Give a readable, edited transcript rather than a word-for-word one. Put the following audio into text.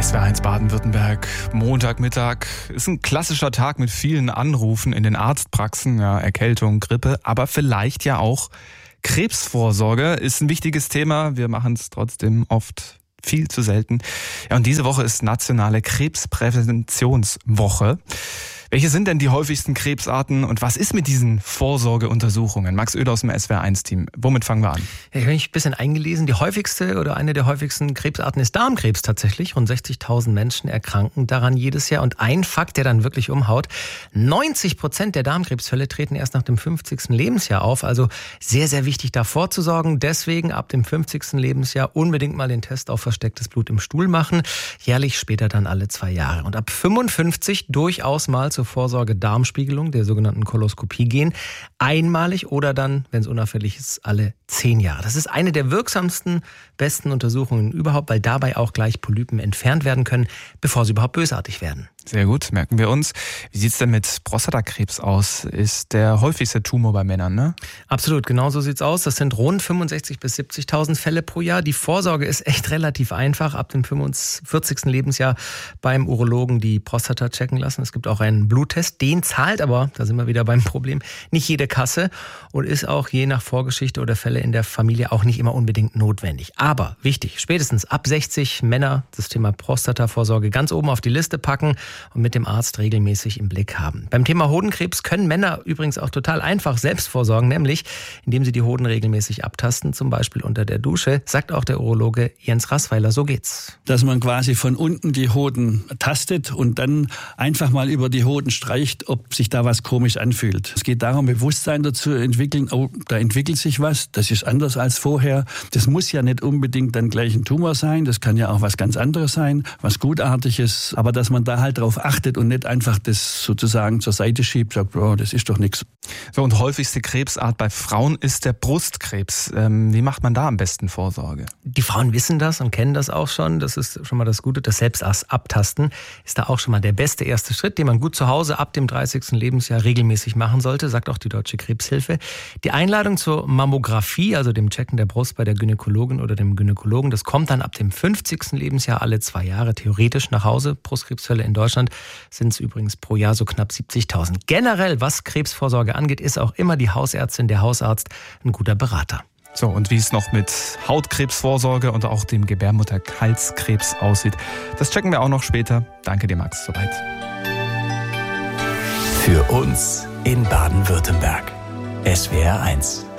SWR1 Baden-Württemberg, Montagmittag. Ist ein klassischer Tag mit vielen Anrufen in den Arztpraxen. Ja, Erkältung, Grippe, aber vielleicht ja auch Krebsvorsorge ist ein wichtiges Thema. Wir machen es trotzdem oft viel zu selten. Ja, und diese Woche ist nationale Krebspräventionswoche. Welche sind denn die häufigsten Krebsarten und was ist mit diesen Vorsorgeuntersuchungen? Max Oehle aus dem SWR1-Team. Womit fangen wir an? Ich habe mich ein bisschen eingelesen. Die häufigste oder eine der häufigsten Krebsarten ist Darmkrebs tatsächlich. Rund 60.000 Menschen erkranken daran jedes Jahr. Und ein Fakt, der dann wirklich umhaut: 90% der Darmkrebsfälle treten erst nach dem 50. Lebensjahr auf. Also sehr, sehr wichtig, da vorzusorgen. Deswegen ab dem 50. Lebensjahr unbedingt mal den Test auf verstecktes Blut im Stuhl machen. Jährlich, später dann alle 2 Jahre. Und ab 55 durchaus mal zur Vorsorge Darmspiegelung, der sogenannten Koloskopie gehen. Einmalig oder dann, wenn es unauffällig ist, alle 10 Jahre. Das ist eine der wirksamsten, besten Untersuchungen überhaupt, weil dabei auch gleich Polypen entfernt werden können, bevor sie überhaupt bösartig werden. Sehr gut, merken wir uns. Wie sieht's denn mit Prostatakrebs aus? Ist der häufigste Tumor bei Männern, ne? Absolut, genau so sieht's aus. Das sind rund 65.000 bis 70.000 Fälle pro Jahr. Die Vorsorge ist echt relativ einfach. Ab dem 45. Lebensjahr beim Urologen die Prostata checken lassen. Es gibt auch einen Bluttest, den zahlt aber, da sind wir wieder beim Problem, nicht jede Kasse und ist auch je nach Vorgeschichte oder Fälle in der Familie auch nicht immer unbedingt notwendig. Aber wichtig, spätestens ab 60 Männer das Thema Prostatavorsorge ganz oben auf die Liste packen und mit dem Arzt regelmäßig im Blick haben. Beim Thema Hodenkrebs können Männer übrigens auch total einfach selbst vorsorgen, nämlich indem sie die Hoden regelmäßig abtasten, zum Beispiel unter der Dusche, sagt auch der Urologe Jens Rassweiler, so geht's. Dass man quasi von unten die Hoden tastet und dann einfach mal über die Hoden streicht, ob sich da was komisch anfühlt. Es geht darum, Bewusstsein dazu entwickeln, oh, da entwickelt sich was, das ist anders als vorher. Das muss ja nicht unbedingt dann gleich ein Tumor sein, das kann ja auch was ganz anderes sein, was Gutartiges, aber dass man da halt drauf achtet und nicht einfach das sozusagen zur Seite schiebt, sagt, oh, das ist doch nichts. So, und häufigste Krebsart bei Frauen ist der Brustkrebs. Wie macht man da am besten Vorsorge? Die Frauen wissen das und kennen das auch schon. Das ist schon mal das Gute. Das Selbstabtasten ist da auch schon mal der beste erste Schritt, den man gut zu Hause ab dem 30. Lebensjahr regelmäßig machen sollte, sagt auch die Deutsche Krebshilfe. Die Einladung zur Mammographie, also dem Checken der Brust bei der Gynäkologin oder dem Gynäkologen, das kommt dann ab dem 50. Lebensjahr alle 2 Jahre theoretisch nach Hause. Brustkrebsfälle in Deutschland sind es übrigens pro Jahr so knapp 70.000. Generell, was Krebsvorsorge angeht, ist auch immer die Hausärztin, der Hausarzt ein guter Berater. So, und wie es noch mit Hautkrebsvorsorge und auch dem Gebärmutterhalskrebs aussieht, das checken wir auch noch später. Danke dir, Max, soweit. Für uns in Baden-Württemberg. SWR1.